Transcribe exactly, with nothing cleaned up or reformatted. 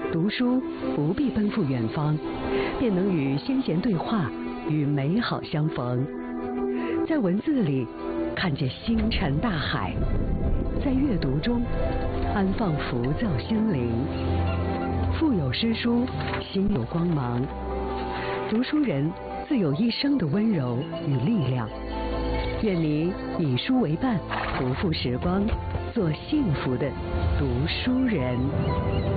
读书不必奔赴远方，便能与先贤对话，与美好相逢。在文字里看见星辰大海，在阅读中安放浮躁心灵。腹有诗书，心有光芒。读书人自有一生的温柔与力量。愿你以书为伴，不负时光，做幸福的读书人。